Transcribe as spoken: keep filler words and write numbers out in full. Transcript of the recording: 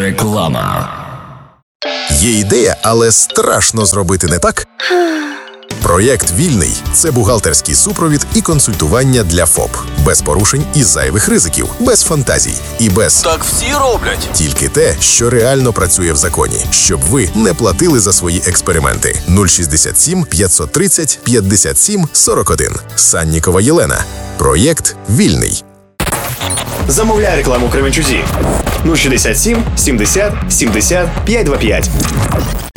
Реклама. Є ідея, але страшно зробити не так? Проєкт «Вільний» – це бухгалтерський супровід і консультування для ФОП. Без порушень і зайвих ризиків, без фантазій і без «так всі роблять». Тільки те, що реально працює в законі, щоб ви не платили за свої експерименти. нуль шістдесят сім п'ятсот тридцять п'ятдесят сім сорок один. Саннікова Єлена. Проєкт «Вільний». Замовляй рекламу Кременчузі. нуль шістдесят сім сімдесят сімдесят п'ятсот двадцять п'ять.